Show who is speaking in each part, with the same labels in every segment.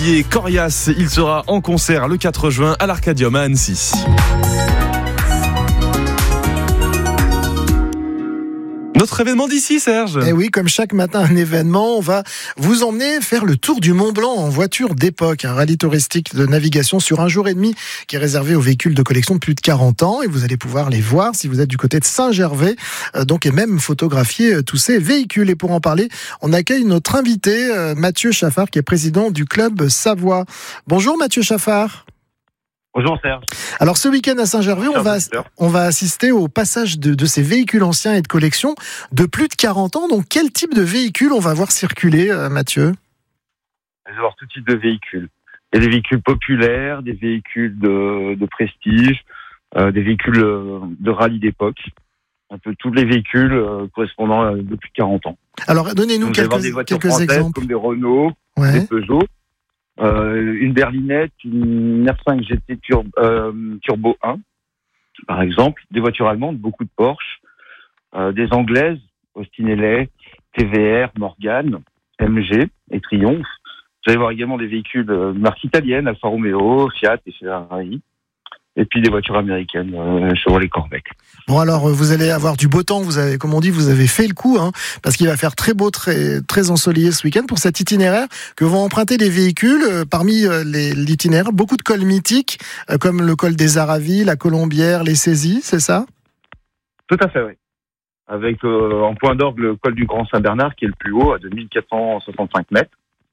Speaker 1: Olivier Corias. Il sera en concert le 4 juin à l'Arcadium à Annecy. Notre événement d'ici, Serge.
Speaker 2: Et oui, comme chaque matin, un événement, on va vous emmener faire le tour du Mont Blanc en voiture d'époque. Un rallye touristique de navigation sur 1 jour et demi qui est réservé aux véhicules de collection de plus de 40 ans. Et vous allez pouvoir les voir si vous êtes du côté de Saint-Gervais. Et même photographier tous ces véhicules. Et pour en parler, on accueille notre invité, Mathieu Chaffard, qui est président du club Savoie. Bonjour Mathieu Chaffard.
Speaker 3: Bonjour Serge.
Speaker 2: Alors ce week-end à Saint-Gervais, on va assister au passage de ces véhicules anciens et de collection de plus de 40 ans. Donc quel type de véhicule on va voir circuler, Mathieu ?
Speaker 3: On va voir tout type de véhicules. Il y a des véhicules populaires, des véhicules de prestige, des véhicules de rallye d'époque. Un peu tous les véhicules correspondant à de plus de 40 ans.
Speaker 2: Alors donnez-nous quelques exemples.
Speaker 3: Comme des Renault, des Peugeot. Une berlinette, une R5 GT Turbo 1, par exemple, des voitures allemandes, beaucoup de Porsche, des anglaises, Austin LA, TVR, Morgan, MG et Triumph. Vous allez voir également des véhicules de marque italienne, Alfa Romeo, Fiat et Ferrari. Et puis des voitures américaines, Chevrolet Corvette.
Speaker 2: Bon alors, vous allez avoir du beau temps, vous avez fait le coup, parce qu'il va faire très beau, très ensoleillé ce week-end pour cet itinéraire que vont emprunter les véhicules. Parmi l'itinéraire, beaucoup de cols mythiques, comme le col des Aravis, la Colombière, les Saisies, c'est ça ?
Speaker 3: Tout à fait, oui. Avec en point d'orgue le col du Grand Saint-Bernard, qui est le plus haut, à 2465 mètres.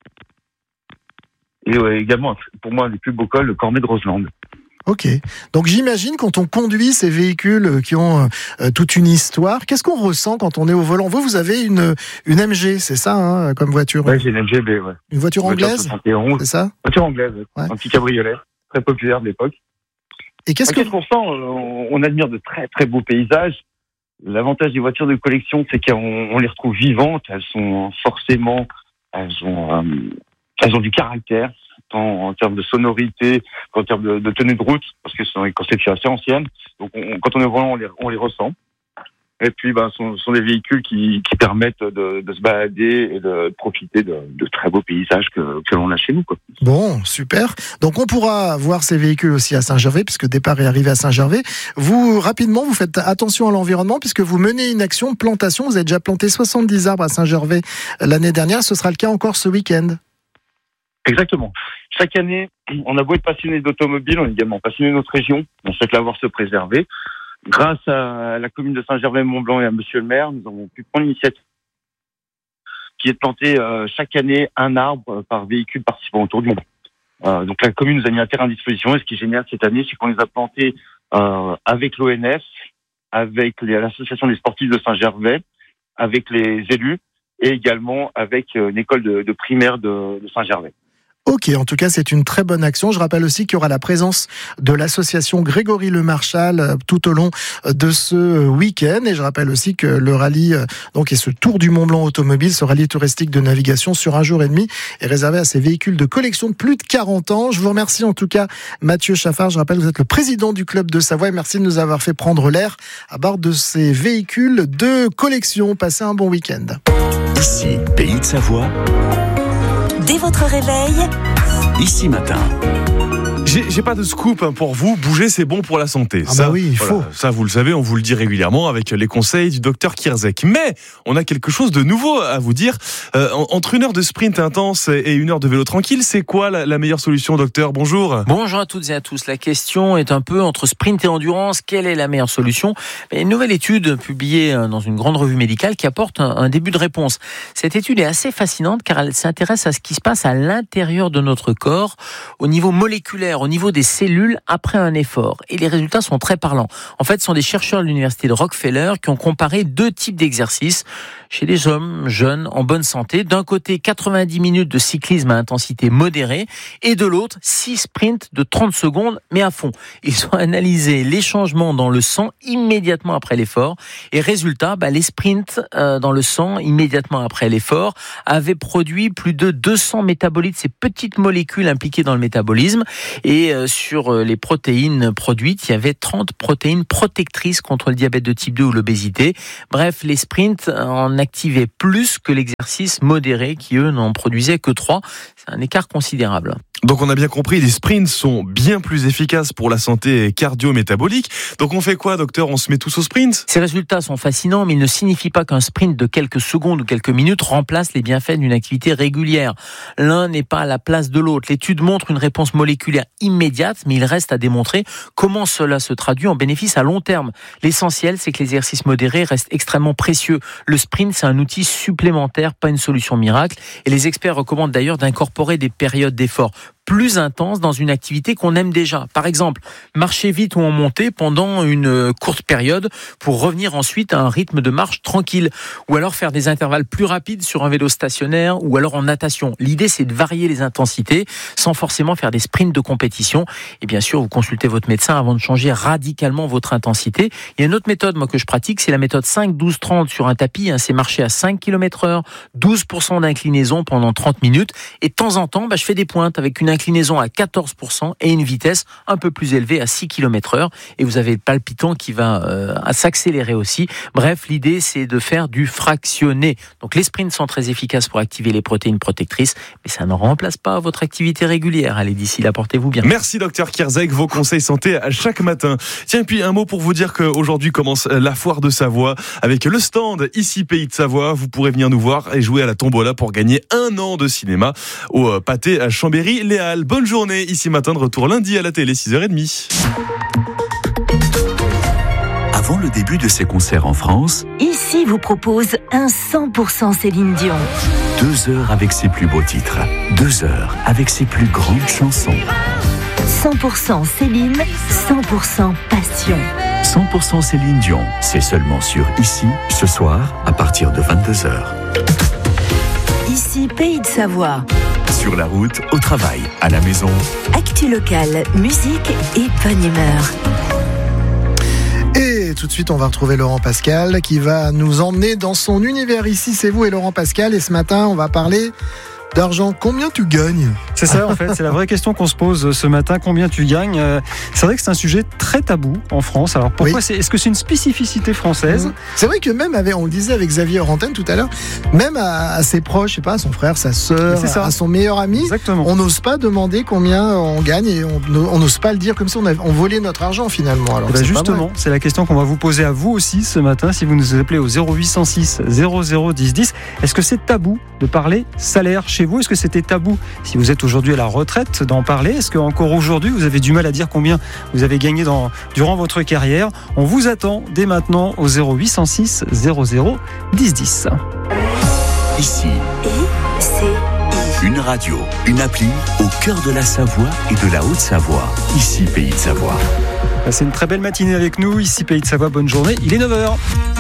Speaker 3: Et également, pour moi, les plus beaux cols, le Cormet de Roseland.
Speaker 2: Ok. Donc j'imagine quand on conduit ces véhicules qui ont toute une histoire, qu'est-ce qu'on ressent quand on est au volant ? Vous avez une MG, c'est ça, comme voiture ?
Speaker 3: Oui, j'ai une MGB, ouais.
Speaker 2: Une voiture anglaise ?
Speaker 3: 71, c'est ça ? Voiture anglaise, ouais. Un petit cabriolet, très populaire de l'époque.
Speaker 2: Et qu'est-ce
Speaker 3: qu'on sent ? On admire de très très beaux paysages. L'avantage des voitures de collection, c'est qu'on les retrouve vivantes. Elles ont du caractère. En termes de sonorité, en termes de tenue de route, parce que c'est une conception assez ancienne. Donc, quand on est au volant, on les ressent. Et puis, ce sont des véhicules qui permettent de se balader et de profiter de très beaux paysages que l'on a chez nous, quoi.
Speaker 2: Bon, super. Donc, on pourra voir ces véhicules aussi à Saint-Gervais, puisque le départ est arrivé à Saint-Gervais. Vous, rapidement, vous faites attention à l'environnement, puisque vous menez une action de plantation. Vous avez déjà planté 70 arbres à Saint-Gervais l'année dernière. Ce sera le cas encore ce week-end.
Speaker 3: Exactement. Chaque année, on a beau être passionné d'automobile, on est également passionné de notre région. On souhaite la voir se préserver. Grâce à la commune de Saint-Gervais-Mont-Blanc et à monsieur le maire, nous avons pu prendre l'initiative qui est de planter chaque année un arbre par véhicule participant autour du monde. Donc la commune nous a mis un terrain à disposition et ce qui est génial cette année, c'est qu'on les a plantés avec l'ONF, avec l'association des sportifs de Saint-Gervais, avec les élus et également avec une école de primaire de Saint-Gervais.
Speaker 2: Ok, en tout cas, c'est une très bonne action. Je rappelle aussi qu'il y aura la présence de l'association Grégory Le Marchal tout au long de ce week-end. Et je rappelle aussi que le rallye, et ce Tour du Mont Blanc automobile, ce rallye touristique de navigation sur 1 jour et demi, est réservé à ces véhicules de collection de plus de 40 ans. Je vous remercie en tout cas, Mathieu Chaffard. Je rappelle que vous êtes le président du club de Savoie et merci de nous avoir fait prendre l'air à bord de ces véhicules de collection. Passez un bon week-end.
Speaker 4: Ici, Pays de Savoie.
Speaker 5: Dès votre réveil,
Speaker 4: Ici Matin.
Speaker 1: J'ai pas de scoop pour vous. Bouger, c'est bon pour la santé.
Speaker 2: Oui, il faut.
Speaker 1: Ça, vous le savez, on vous le dit régulièrement avec les conseils du docteur Kierzek. Mais on a quelque chose de nouveau à vous dire. Entre 1 heure de sprint intense et 1 heure de vélo tranquille, c'est quoi la meilleure solution, docteur ? Bonjour.
Speaker 6: Bonjour à toutes et à tous. La question est un peu entre sprint et endurance. Quelle est la meilleure solution ? Une nouvelle étude publiée dans une grande revue médicale qui apporte un début de réponse. Cette étude est assez fascinante car elle s'intéresse à ce qui se passe à l'intérieur de notre corps, au niveau moléculaire, au niveau des cellules après un effort. Et les résultats sont très parlants. En fait, ce sont des chercheurs de l'université de Rockefeller qui ont comparé 2 types d'exercices chez des hommes jeunes en bonne santé. D'un côté, 90 minutes de cyclisme à intensité modérée et de l'autre, 6 sprints de 30 secondes mais à fond. Ils ont analysé les changements dans le sang immédiatement après l'effort et résultat, les sprints dans le sang immédiatement après l'effort avaient produit plus de 200 métabolites, ces petites molécules impliquées dans le métabolisme. Et Et sur les protéines produites, il y avait 30 protéines protectrices contre le diabète de type 2 ou l'obésité. Bref, les sprints en activaient plus que l'exercice modéré qui, eux, n'en produisaient que 3. C'est un écart considérable.
Speaker 1: Donc on a bien compris, les sprints sont bien plus efficaces pour la santé cardio-métabolique. Donc on fait quoi, docteur ? On se met tous au sprint ?
Speaker 6: Ces résultats sont fascinants, mais ils ne signifient pas qu'un sprint de quelques secondes ou quelques minutes remplace les bienfaits d'une activité régulière. L'un n'est pas à la place de l'autre. L'étude montre une réponse moléculaire immédiate, mais il reste à démontrer comment cela se traduit en bénéfice à long terme. L'essentiel, c'est que l'exercice modéré reste extrêmement précieux. Le sprint, c'est un outil supplémentaire, pas une solution miracle. Et les experts recommandent d'ailleurs d'incorporer des périodes d'effort plus intense dans une activité qu'on aime déjà. Par exemple, marcher vite ou en montée pendant une courte période pour revenir ensuite à un rythme de marche tranquille. Ou alors faire des intervalles plus rapides sur un vélo stationnaire ou alors en natation. L'idée, c'est de varier les intensités sans forcément faire des sprints de compétition. Et bien sûr, vous consultez votre médecin avant de changer radicalement votre intensité. Il y a une autre méthode, moi, que je pratique, c'est la méthode 5-12-30 sur un tapis. C'est marcher à 5 km/h, 12% d'inclinaison pendant 30 minutes. Et de temps en temps, je fais des pointes avec une inclinaison à 14% et une vitesse un peu plus élevée à 6 km/h. Et vous avez le palpitant qui va s'accélérer aussi. Bref, l'idée, c'est de faire du fractionné. Donc les sprints sont très efficaces pour activer les protéines protectrices, mais ça ne remplace pas votre activité régulière. Allez, d'ici là, portez-vous bien.
Speaker 1: Merci, docteur Kierzek. Vos conseils santé à chaque matin. Tiens, et puis un mot pour vous dire qu'aujourd'hui commence la foire de Savoie avec le stand ici Pays de Savoie. Vous pourrez venir nous voir et jouer à la tombola pour gagner 1 an de cinéma au Pâté à Chambéry-Les Halles. Bonne journée, ici matin, de retour lundi à la télé, 6h30.
Speaker 4: Avant le début de ses concerts en France,
Speaker 5: Ici vous propose un 100% Céline Dion.
Speaker 4: 2 heures avec ses plus beaux titres, 2 heures avec ses plus grandes chansons.
Speaker 5: 100% Céline, 100% passion.
Speaker 4: 100% Céline Dion, c'est seulement sur Ici, ce soir, à partir de 22h.
Speaker 5: Ici Pays de Savoie.
Speaker 4: Sur la route, au travail, à la maison.
Speaker 5: Actu locale, musique et bonne humeur.
Speaker 2: Et tout de suite, on va retrouver Laurent Pascal qui va nous emmener dans son univers. Ici, c'est vous et Laurent Pascal. Et ce matin, on va parler d'argent. Combien tu gagnes ?
Speaker 7: C'est ça, en fait, c'est la vraie question qu'on se pose ce matin. Combien tu gagnes ? C'est vrai que c'est un sujet très tabou en France. Alors pourquoi ?
Speaker 2: Oui.
Speaker 7: Est-ce que c'est une spécificité française ?
Speaker 2: C'est vrai que même, on le disait avec Xavier Orantène tout à l'heure, même à ses proches, je sais pas, à son frère, sa sœur, à son meilleur ami,
Speaker 7: exactement,
Speaker 2: on n'ose pas demander combien on gagne et on n'ose pas le dire comme si on volait notre argent finalement. Alors
Speaker 7: justement, c'est la question qu'on va vous poser à vous aussi ce matin si vous nous appelez au 0806 00 10 10. Est-ce que c'est tabou de parler salaire chez vous ? Est-ce que c'était tabou si vous êtes aujourd'hui à la retraite d'en parler ? Est-ce qu'encore aujourd'hui vous avez du mal à dire combien vous avez gagné durant votre carrière ? On vous attend dès maintenant au 0806 00 10 10.
Speaker 4: Ici,
Speaker 5: ICI.
Speaker 4: une radio, une appli au cœur de la Savoie et de la Haute-Savoie. Ici Pays de Savoie.
Speaker 7: C'est une très belle matinée avec nous. Ici Pays de Savoie, bonne journée. Il est 9h.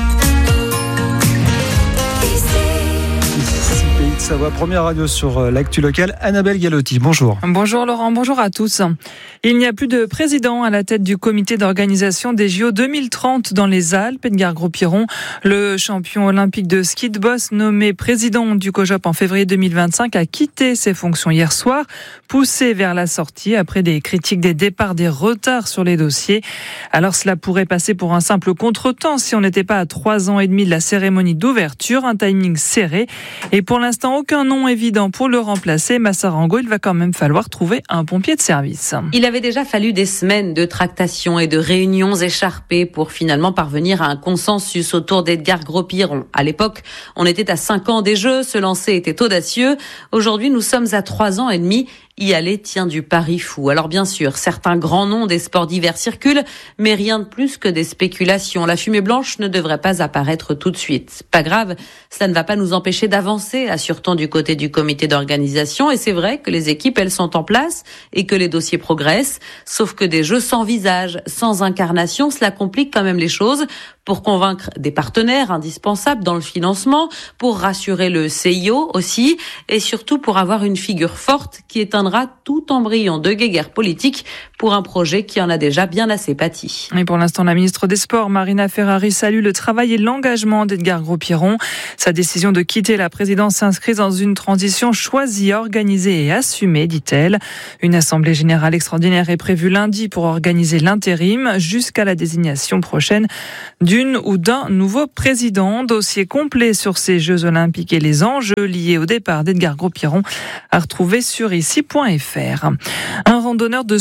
Speaker 7: Savoie, première radio sur l'actu locale. Annabelle Galotti, bonjour.
Speaker 8: Bonjour Laurent, bonjour à tous. Il n'y a plus de président à la tête du comité d'organisation des JO 2030 dans les Alpes. Edgar Gros-Piron, le champion olympique de ski de boss nommé président du COJOP en février 2025, a quitté ses fonctions hier soir, poussé vers la sortie après des critiques des départs, des retards sur les dossiers. Alors cela pourrait passer pour un simple contretemps si on n'était pas à 3 ans et demi de la cérémonie d'ouverture, un timing serré. Et pour l'instant, aucun nom évident pour le remplacer. Massarango, il va quand même falloir trouver un pompier de service.
Speaker 9: Il avait déjà fallu des semaines de tractations et de réunions écharpées pour finalement parvenir à un consensus autour d'Edgar Gros-Piron. À l'époque, on était à 5 ans des Jeux, se lancer était audacieux. Aujourd'hui, nous sommes à 3 ans et demi. Y aller tient du pari fou. Alors bien sûr, certains grands noms des sports d'hiver circulent, mais rien de plus que des spéculations. La fumée blanche ne devrait pas apparaître tout de suite. Pas grave, cela ne va pas nous empêcher d'avancer, assure-t-on du côté du comité d'organisation. Et c'est vrai que les équipes, elles sont en place et que les dossiers progressent. Sauf que des Jeux sans visage, sans incarnation, cela complique quand même les choses. pour convaincre des partenaires indispensables dans le financement, pour rassurer le CIO aussi, et surtout pour avoir une figure forte qui éteindra tout embryon de guéguerre politique pour un projet qui en a déjà bien assez pâti.
Speaker 8: Et pour l'instant, la ministre des Sports, Marina Ferrari, salue le travail et l'engagement d'Edgar Gros-Piron. Sa décision de quitter la présidence s'inscrit dans une transition choisie, organisée et assumée, dit-elle. Une assemblée générale extraordinaire est prévue lundi pour organiser l'intérim jusqu'à la désignation prochaine d'une ou d'un nouveau président. Dossier complet sur ces Jeux Olympiques et les enjeux liés au départ d'Edgar Gros-Piron à retrouver sur ici.fr. Un randonneur de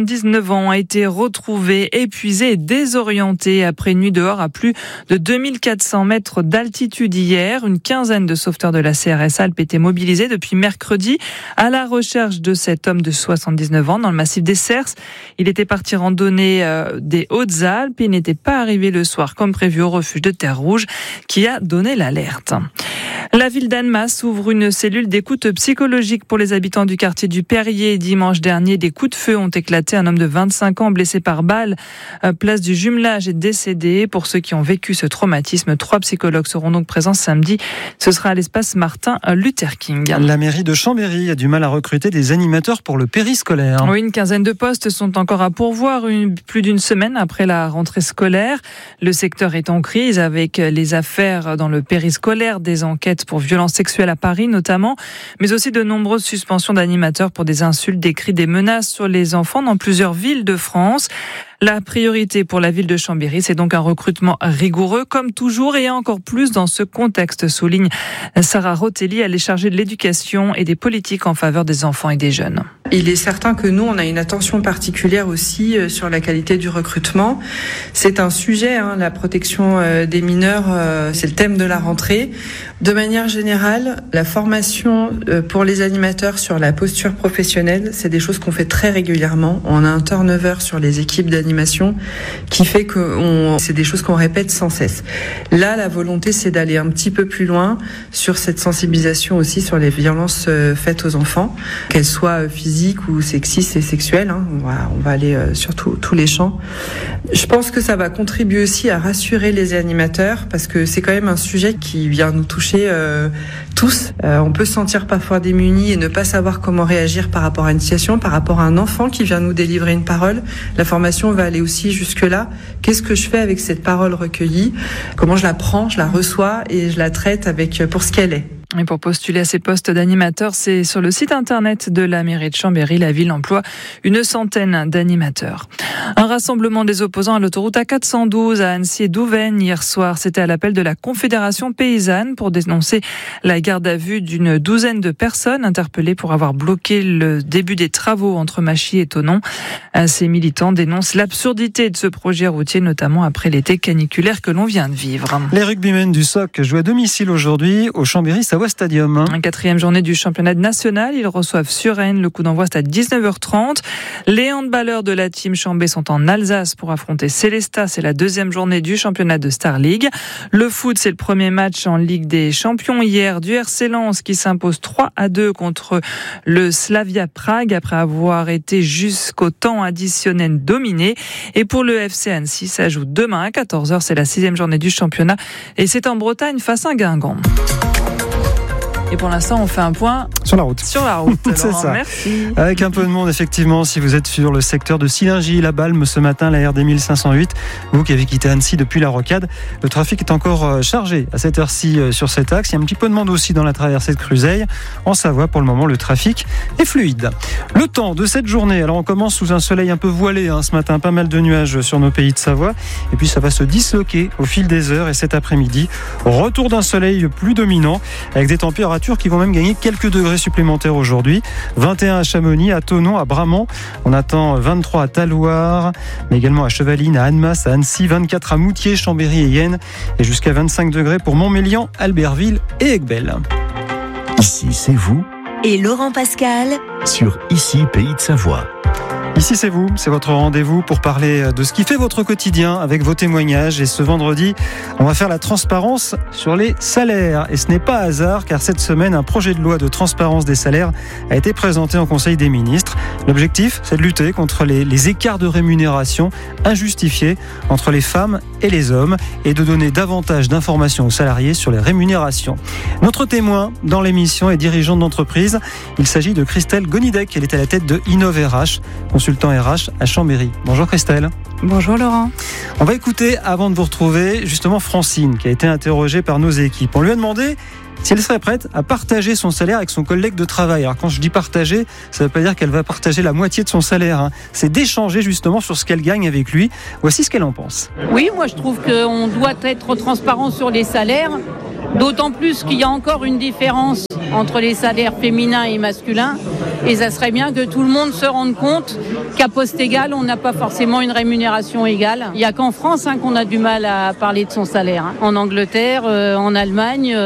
Speaker 8: 79 ans a été retrouvé épuisé et désorienté après une nuit dehors à plus de 2400 mètres d'altitude hier. Une quinzaine de sauveteurs de la CRS Alpes étaient mobilisés depuis mercredi à la recherche de cet homme de 79 ans dans le massif des Cerces. Il était parti randonner des Hautes-Alpes et n'était pas arrivé le soir comme prévu au refuge de Terre-Rouge qui a donné l'alerte. La ville d'Annemasse ouvre une cellule d'écoute psychologique pour les habitants du quartier du Perrier. Dimanche dernier, des coups de feu ont éclaté. Un homme de 25 ans blessé par balle, place du Jumelage, est décédé. Pour ceux qui ont vécu ce traumatisme, 3 psychologues seront donc présents samedi. Ce sera à l'espace Martin Luther King.
Speaker 7: La mairie de Chambéry a du mal à recruter des animateurs pour le périscolaire.
Speaker 8: Oui, une quinzaine de postes sont encore à pourvoir plus d'une semaine après la rentrée scolaire. Le secteur est en crise avec les affaires dans le périscolaire, des enquêtes pour violences sexuelles à Paris notamment, mais aussi de nombreuses suspensions d'animateurs pour des insultes, des cris, des menaces sur les enfants dans plusieurs villes de France. La priorité pour la ville de Chambéry, c'est donc un recrutement rigoureux, comme toujours, et encore plus dans ce contexte, souligne Sarah Rotelli. Elle est chargée de l'éducation et des politiques en faveur des enfants et des jeunes.
Speaker 10: Il est certain que nous, on a une attention particulière aussi sur la qualité du recrutement. C'est un sujet, la protection des mineurs, c'est le thème de la rentrée. De manière générale, la formation pour les animateurs sur la posture professionnelle, c'est des choses qu'on fait très régulièrement. On a un turnover sur les équipes d'animation qui fait que c'est des choses qu'on répète sans cesse. Là, la volonté, c'est d'aller un petit peu plus loin sur cette sensibilisation aussi sur les violences faites aux enfants, qu'elles soient physiques ou sexistes et sexuelles. On va aller sur tous les champs. Je pense que ça va contribuer aussi à rassurer les animateurs parce que c'est quand même un sujet qui vient nous toucher tous. On peut se sentir parfois démunis et ne pas savoir comment réagir par rapport à une situation, par rapport à un enfant qui vient nous délivrer une parole. La formation va aller aussi jusque-là. Qu'est-ce que je fais avec cette parole recueillie ? Comment je la prends, je la reçois et je la traite pour ce qu'elle est ?
Speaker 8: Et pour postuler à ces postes d'animateurs, c'est sur le site internet de la mairie de Chambéry. La ville emploie une centaine d'animateurs. Un rassemblement des opposants à l'autoroute A412 à Annecy et Douvaine hier soir. C'était à l'appel de la Confédération paysanne pour dénoncer la garde à vue d'une douzaine de personnes interpellées pour avoir bloqué le début des travaux entre Machy et Thonon. Ces militants dénoncent l'absurdité de ce projet routier, notamment après l'été caniculaire que l'on vient de vivre.
Speaker 7: Les rugbymen du SOC jouent à domicile aujourd'hui au Chambéry Savoie Stadium.
Speaker 8: 4e journée du championnat national. Ils reçoivent Suresnes. Le coup d'envoi, c'est à 19h30. Les handballeurs de la team Chambé sont en Alsace pour affronter Célestat. C'est la 2e journée du championnat de Star League. Le foot, c'est le premier match en Ligue des Champions hier du RC Lens qui s'impose 3-2 contre le Slavia Prague après avoir été jusqu'au temps additionnel dominé. Et pour le FC Annecy, ça joue demain à 14h. C'est la 6e journée du championnat et c'est en Bretagne face à Guingamp. Et pour l'instant, on fait un point
Speaker 7: sur la route.
Speaker 8: C'est ça.
Speaker 7: Merci. Avec un peu de monde, effectivement, si vous êtes sur le secteur de Sillingy, la Balme, ce matin, la RD 1508, vous qui avez quitté Annecy depuis la Rocade, le trafic est encore chargé à cette heure-ci sur cet axe. Il y a un petit peu de monde aussi dans la traversée de Cruzeilles. En Savoie, pour le moment, le trafic est fluide. Le temps de cette journée, alors on commence sous un soleil un peu voilé ce matin, pas mal de nuages sur nos pays de Savoie. Et puis ça va se disloquer au fil des heures et cet après-midi, retour d'un soleil plus dominant avec des températures qui vont même gagner quelques degrés supplémentaires aujourd'hui. 21 à Chamonix, à Thonon, à Bramont. On attend 23 à Talouard, mais également à Chevaline, à Annemasse, à Annecy, 24 à Moutier, Chambéry et Yenne, et jusqu'à 25 degrés pour Montmélian, Albertville et Aiguebelle.
Speaker 4: Ici, c'est vous.
Speaker 5: Et Laurent Pascal
Speaker 4: Sur Ici, Pays de Savoie.
Speaker 7: Ici c'est vous, c'est votre rendez-vous pour parler de ce qui fait votre quotidien avec vos témoignages. Et ce vendredi, on va faire la transparence sur les salaires. Et ce n'est pas hasard car cette semaine, un projet de loi de transparence des salaires a été présenté en Conseil des ministres. L'objectif, c'est de lutter contre les écarts de rémunération injustifiés entre les femmes et les hommes et de donner davantage d'informations aux salariés sur les rémunérations. Notre témoin dans l'émission est dirigeante d'entreprise. Il s'agit de Christelle Gonidec. Elle est à la tête de InnovRH, consultant RH à Chambéry. Bonjour Christelle.
Speaker 11: Bonjour Laurent.
Speaker 7: On va écouter, avant de vous retrouver, justement Francine, qui a été interrogée par nos équipes. On lui a demandé si elle serait prête à partager son salaire avec son collègue de travail. Alors quand je dis partager, ça ne veut pas dire qu'elle va partager la moitié de son salaire. C'est d'échanger justement sur ce qu'elle gagne avec lui. Voici ce qu'elle en pense.
Speaker 11: Oui, moi je trouve qu'on doit être transparent sur les salaires, d'autant plus qu'il y a encore une différence entre les salaires féminins et masculins. Et ça serait bien que tout le monde se rende compte qu'à poste égal, on n'a pas forcément une rémunération égale. Il n'y a qu'en France qu'on a du mal à parler de son salaire. En Angleterre, en Allemagne,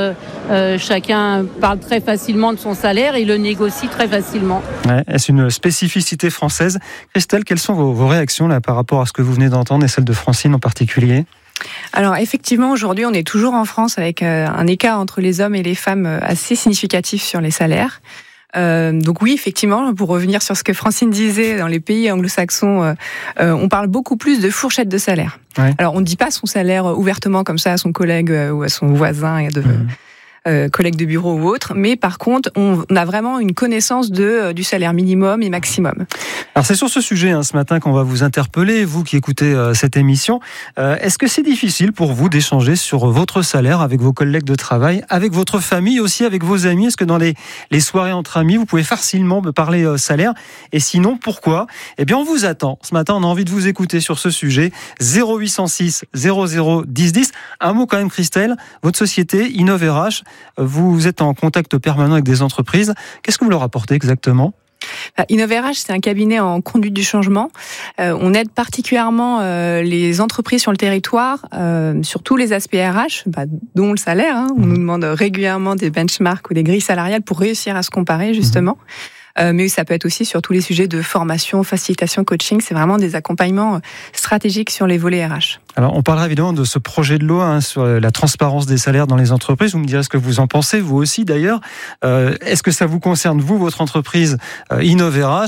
Speaker 11: chacun parle très facilement de son salaire et le négocie très facilement.
Speaker 7: Ouais, est-ce une spécificité française ? Christelle, quelles sont vos réactions là, par rapport à ce que vous venez d'entendre et celle de Francine en particulier ?
Speaker 12: Alors effectivement, aujourd'hui, on est toujours en France avec un écart entre les hommes et les femmes assez significatif sur les salaires. Donc oui, effectivement, pour revenir sur ce que Francine disait, dans les pays anglo-saxons, on parle beaucoup plus de fourchette de salaire. Ouais. Alors on ne dit pas son salaire ouvertement comme ça à son collègue ou à son voisin et de collègues de bureau ou autre, mais par contre, on a vraiment une connaissance du salaire minimum et maximum.
Speaker 7: Alors c'est sur ce sujet ce matin qu'on va vous interpeller, vous qui écoutez cette émission. Est-ce que c'est difficile pour vous d'échanger sur votre salaire avec vos collègues de travail, avec votre famille, aussi avec vos amis ? Est-ce que dans les soirées entre amis, vous pouvez facilement me parler salaire ? Et sinon, pourquoi ? Eh bien, on vous attend. Ce matin, on a envie de vous écouter sur ce sujet. 0806 00 10 10. Un mot quand même, Christelle. Votre société, InnovRH, vous êtes en contact permanent avec des entreprises. Qu'est-ce que vous leur apportez exactement ?
Speaker 12: InnovRH, c'est un cabinet en conduite du changement. On aide particulièrement les entreprises sur le territoire sur tous les aspects RH, dont le salaire. On nous demande régulièrement des benchmarks ou des grilles salariales pour réussir à se comparer, justement. Mais ça peut être aussi sur tous les sujets de formation, facilitation, coaching. C'est vraiment des accompagnements stratégiques sur les volets RH.
Speaker 7: Alors, on parlera évidemment de ce projet de loi sur la transparence des salaires dans les entreprises. Vous me direz ce que vous en pensez, vous aussi d'ailleurs. Est-ce que ça vous concerne, vous, votre entreprise InnovRH ?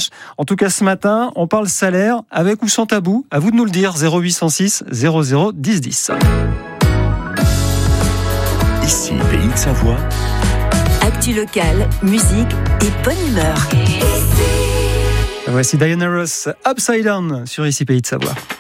Speaker 7: En tout cas, ce matin, on parle salaire avec ou sans tabou. À vous de nous le dire. 0806 00 10 10.
Speaker 4: Ici, Pays de Savoie.
Speaker 5: Actu locale, musique et bonne humeur.
Speaker 7: Voici Diana Ross, Upside Down sur Ici Pays de Savoie.